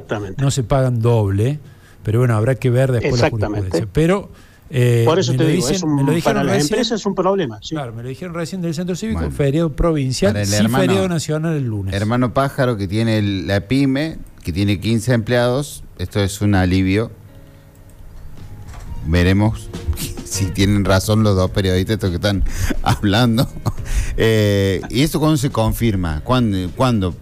Exactamente. no se pagan doble, pero bueno, habrá que ver después la jurisprudencia. Pero por eso te digo, para las recién, empresas es un problema. ¿Sí? Claro, me lo dijeron recién del Centro Cívico, feriado provincial, sí, hermano, feriado nacional el lunes. Hermano Pájaro, que tiene la pyme, que tiene 15 empleados, esto es un alivio. Veremos si tienen razón los dos periodistas estos que están hablando. ¿Y esto cuándo se confirma? ¿Cuándo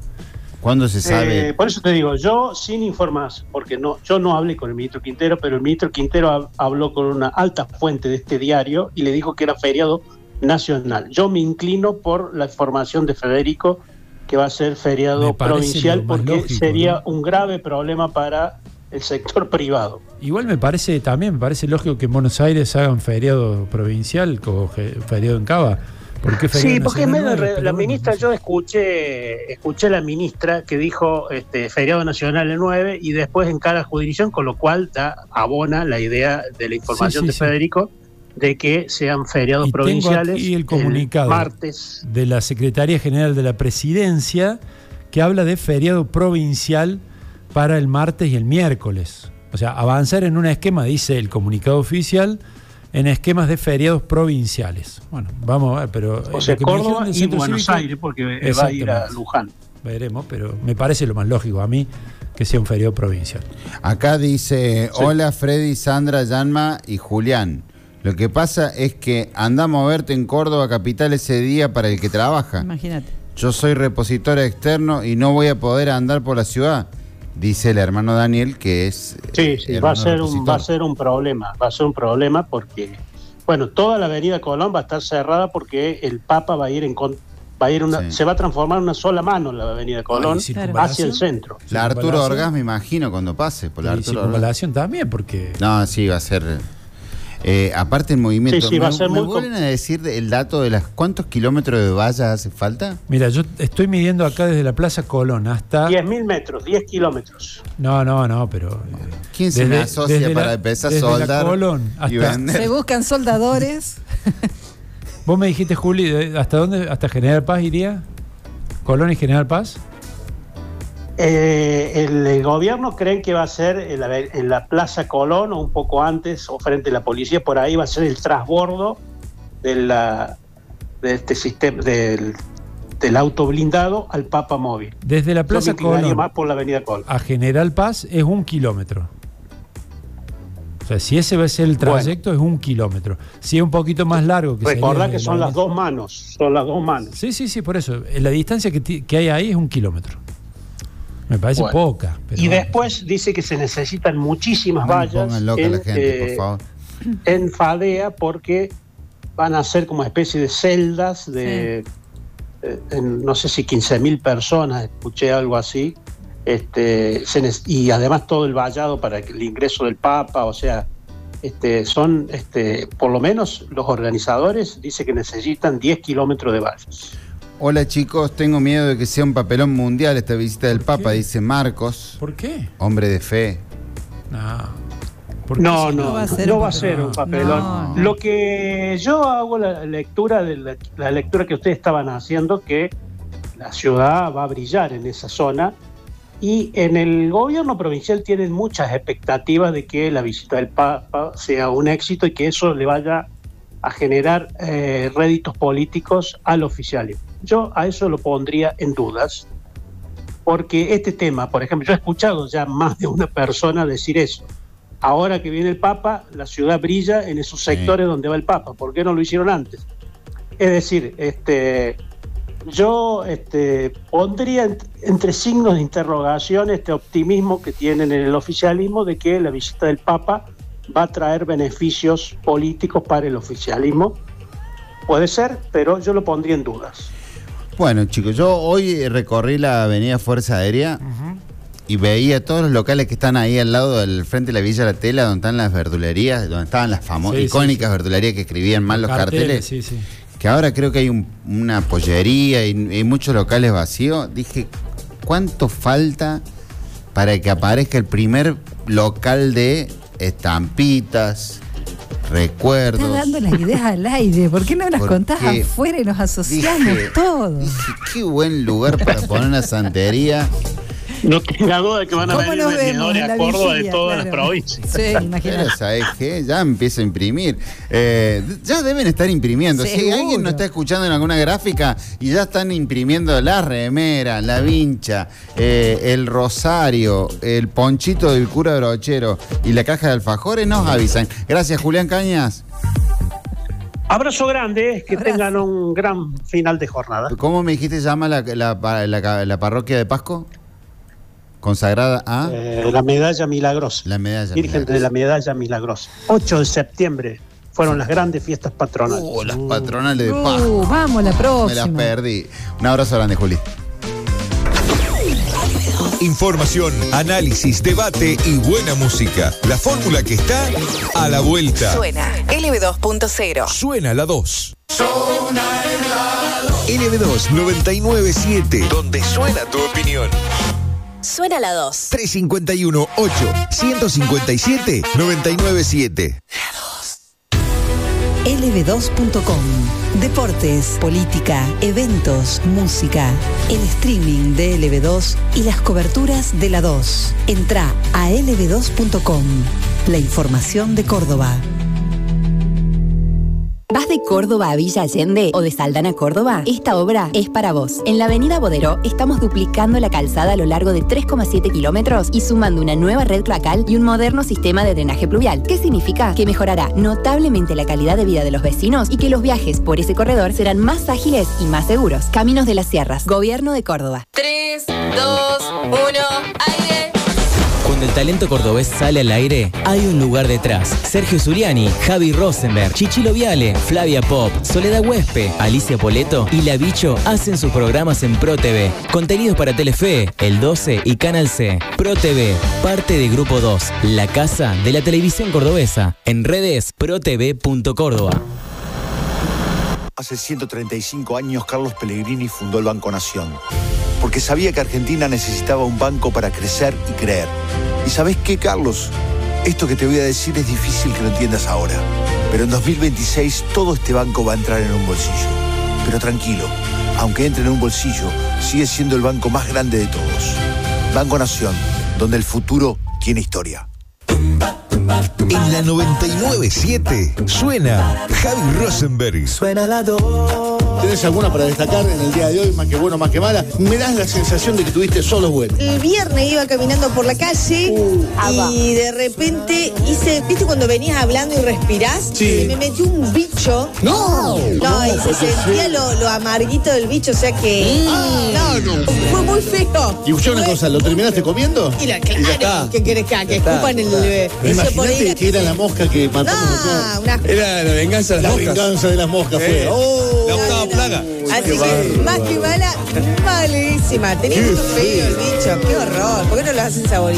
se sabe? Por eso te digo, yo sin informar, porque yo no hablé con el ministro Quintero, pero el ministro Quintero habló con una alta fuente de este diario y le dijo que era feriado nacional. Yo me inclino por la información de Federico, que va a ser feriado provincial, porque lógico, sería un grave problema para el sector privado. Igual me parece lógico que en Buenos Aires hagan feriado provincial como feriado en Cava. ¿Por qué feriado sí, porque en medio de la ministra, no sé. yo escuché a la ministra que dijo feriado nacional el 9 y después en cada jurisdicción, con lo cual abona la idea de la información de Federico de que sean feriados provinciales. Tengo aquí el comunicado martes de la Secretaría General de la Presidencia que habla de feriado provincial para el martes y el miércoles. O sea, avanzar en un esquema, dice el comunicado oficial, en esquemas de feriados provinciales. Bueno, vamos a ver, pero... O sea, Córdoba y Buenos Aires, porque va a ir a Luján. Veremos, pero me parece lo más lógico a mí que sea un feriado provincial. Acá dice, hola Freddy, Sandra, Yanma y Julián. Lo que pasa es que andamos a verte en Córdoba capital ese día para el que trabaja. Imagínate. Yo soy repositor externo y no voy a poder andar por la ciudad. Dice el hermano Daniel, que es... Sí, va a ser un problema. Va a ser un problema porque, bueno, toda la avenida Colón va a estar cerrada porque el Papa va a ir se va a transformar en una sola mano la avenida Colón hacia el centro. La Arturo Orgaz, me imagino, cuando pase por la Arturo Orgaz. Circunvalación también, porque... No, sí, va a ser... aparte el movimiento, va a ser ¿me vuelven a decir el dato de cuántos kilómetros de vallas hace falta? Mira, yo estoy midiendo acá desde la Plaza Colón hasta... 10.000 metros, 10 kilómetros. No, pero... ¿Quién se me asocia para empezar a soldar Colón y vender? Se buscan soldadores. Vos me dijiste, Juli, ¿hasta dónde? ¿Hasta General Paz iría? ¿Colón y General Paz? El gobierno creen que va a ser en la Plaza Colón o un poco antes o frente a la policía, por ahí va a ser el transbordo de este sistema del auto blindado al Papa Móvil. Desde la Plaza Colón más por la avenida Colón a General Paz es 1 kilómetro. O sea, si ese va a ser el trayecto, es 1 kilómetro. Si es un poquito más largo... Recordá que son las dos manos. Sí, por eso. La distancia que hay ahí es 1 kilómetro. Me parece poca. Pero y después dice que se necesitan muchísimas vallas en Fadea porque van a ser como especie de celdas de no sé si 15.000 personas, escuché algo así, y además todo el vallado para el ingreso del Papa, o sea, son por lo menos los organizadores dicen que necesitan 10 kilómetros de vallas. Hola chicos, tengo miedo de que sea un papelón mundial esta visita del Papa, dice Marcos. ¿Por qué? Hombre de fe. No va a ser un papelón. No. Lo que yo hago la lectura que ustedes estaban haciendo, que la ciudad va a brillar en esa zona, y en el gobierno provincial tienen muchas expectativas de que la visita del Papa sea un éxito y que eso le vaya a generar réditos políticos al oficialismo. Yo a eso lo pondría en dudas, porque este tema, por ejemplo, yo he escuchado ya más de una persona decir eso. Ahora que viene el Papa, la ciudad brilla en esos sectores donde va el Papa. ¿Por qué no lo hicieron antes? Es decir, yo pondría entre signos de interrogación este optimismo que tienen en el oficialismo de que la visita del Papa va a traer beneficios políticos para el oficialismo. Puede ser, pero yo lo pondría en dudas. Bueno, chicos, yo hoy recorrí la avenida Fuerza Aérea y veía todos los locales que están ahí al lado del frente de la Villa La Tela, donde están las verdulerías, donde estaban las famosas, icónicas verdulerías que escribían mal los carteles. Que ahora creo que hay una pollería y muchos locales vacíos. Dije, ¿cuánto falta para que aparezca el primer local de estampitas, recuerdos? Estás dando las ideas al aire. ¿Por qué no las contás afuera y nos asociamos todos? Dije, qué buen lugar para poner una santería. No tenga duda de que van a venir nos vemos vendedores en a la Córdoba vigilia, de todas claro. las provincias. Sí, Pero imagínate. ¿sabes qué? Ya empieza a imprimir. Ya deben estar imprimiendo. Si Seguro. alguien nos está escuchando en alguna gráfica y ya están imprimiendo la remera, la vincha, el rosario, el ponchito del cura brochero y la caja de alfajores, nos avisan. Gracias, Julián Cañas. Abrazo grande, que Abrazo. tengan un gran final de jornada. ¿Cómo me dijiste se llama la parroquia de Pasco? Consagrada a La medalla milagrosa. la medalla. Virgen de la medalla milagrosa. 8 de septiembre fueron las grandes fiestas patronales. Las patronales de Pasco. Vamos la Me próxima. las perdí. Un abrazo grande, Juli. Información, análisis, debate y buena música. La fórmula que está a la vuelta. Suena LB2.0. Suena la 2. LB2 997, donde suena tu opinión. Suena la 2. 351-8-157-997. lb2.com. Deportes, política, eventos, música, el streaming de LB2 y las coberturas de la 2. Entra a lb2.com. La información de Córdoba. ¿Vas de Córdoba a Villa Allende o de Saldan a Córdoba? Esta obra es para vos. En la avenida Bodero estamos duplicando la calzada a lo largo de 3,7 kilómetros y sumando una nueva red cloacal y un moderno sistema de drenaje pluvial. ¿Qué significa? Que mejorará notablemente la calidad de vida de los vecinos y que los viajes por ese corredor serán más ágiles y más seguros. Caminos de las Sierras, Gobierno de Córdoba. 3, 2, 1, aire. Cuando el talento cordobés sale al aire, hay un lugar detrás. Sergio Zuliani, Javi Rosenberg, Chichilo Viale, Flavia Pop, Soledad Huespe, Alicia Poleto y La Bicho hacen sus programas en Pro TV. Contenidos para Telefe, El 12 y Canal C. Pro TV, parte de Grupo 2, la casa de la televisión cordobesa. En redes, protv.córdoba. Hace 135 años Carlos Pellegrini fundó el Banco Nación, porque sabía que Argentina necesitaba un banco para crecer y creer. ¿Y sabés qué, Carlos? Esto que te voy a decir es difícil que lo entiendas ahora, pero en 2026 todo este banco va a entrar en un bolsillo. Pero tranquilo, aunque entre en un bolsillo, sigue siendo el banco más grande de todos. Banco Nación, donde el futuro tiene historia. En la 997 suena Javi Rosenberg. Suena la 2. ¿Tenés alguna para destacar en el día de hoy, más que bueno, más que mala? Me das la sensación de que tuviste solo bueno. El viernes iba caminando por la calle y de repente ¿viste cuando venías hablando y respirás? Sí. Y me metió un bicho. No. No, y se sentía lo amarguito del bicho, o sea que... No. Fue muy feo. Y escuchá una cosa, ¿lo terminaste comiendo? Y ya claro, está. ¿qué querés que haga? Que escupan el... Imagínate que era la mosca que matamos No, una... Era la venganza de las moscas. La venganza de las moscas fue. La octava plaga. Así que, más que mala, malísima. Tenía mucho feo el bicho. Qué horror. ¿Por qué no lo hacen saborear?